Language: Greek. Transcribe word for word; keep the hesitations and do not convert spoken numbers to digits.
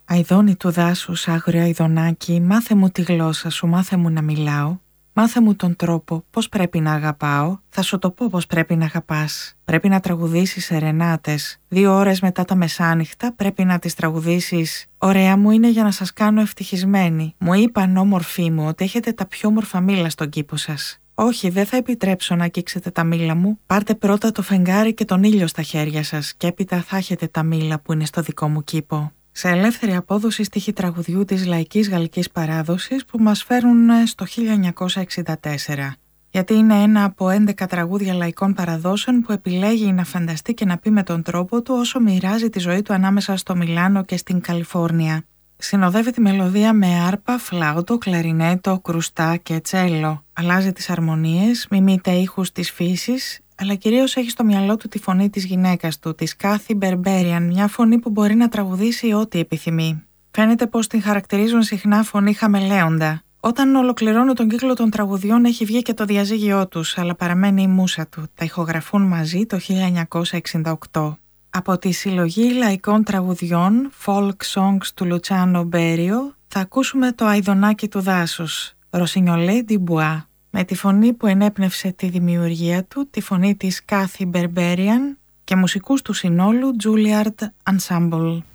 Αηδόνι του δάσους, άγριο αηδονάκι, μάθε μου τη γλώσσα σου, μάθε μου να μιλάω. Μάθε μου τον τρόπο πώς πρέπει να αγαπάω, θα σου το πω πώς πρέπει να αγαπάς. Πρέπει να τραγουδήσεις σερενάτες. Δύο ώρες μετά τα μεσάνυχτα πρέπει να τις τραγουδήσεις. Ωραία μου είναι για να σας κάνω ευτυχισμένοι. Μου είπαν όμορφοί μου ότι έχετε τα πιο όμορφα μήλα στον κήπο σας. Όχι, δεν θα επιτρέψω να αγγίξετε τα μήλα μου. Πάρτε πρώτα το φεγγάρι και τον ήλιο στα χέρια σας και έπειτα θα έχετε τα μήλα που είναι στο δικό μου κήπο. Σε ελεύθερη απόδοση στίχοι τραγουδιού της λαϊκής γαλλικής παράδοσης που μας φέρουν στο χίλια εννιακόσια εξήντα τέσσερα. Γιατί είναι ένα από έντεκα τραγούδια λαϊκών παραδόσεων που επιλέγει να φανταστεί και να πει με τον τρόπο του όσο μοιράζει τη ζωή του ανάμεσα στο Μιλάνο και στην Καλιφόρνια. Συνοδεύει τη μελωδία με άρπα, φλάουτο, κλαρινέτο, κρουστά και τσέλο. Αλλάζει τις αρμονίες, μιμείται ήχους της φύσης, αλλά κυρίως έχει στο μυαλό του τη φωνή της γυναίκας του, της Κάθι Μπερμπέριαν, μια φωνή που μπορεί να τραγουδήσει ό,τι επιθυμεί. Φαίνεται πως την χαρακτηρίζουν συχνά φωνή χαμελέοντα. Όταν ολοκληρώνουν τον κύκλο των τραγουδιών έχει βγει και το διαζύγιό τους, αλλά παραμένει η μούσα του. Τα ηχογραφούν μαζί το χίλια εννιακόσια εξήντα οκτώ. Από τη συλλογή λαϊκών τραγουδιών Folk Songs του Λουτσάνο Μπέριο θα ακούσουμε το αηδονάκι του δάσους, Ροσινιολέ ντι Μπουά, με τη φωνή που ενέπνευσε τη δημιουργία του, τη φωνή της Κάθι Μπερμπέριαν και μουσικούς του συνόλου Juilliard Ensemble.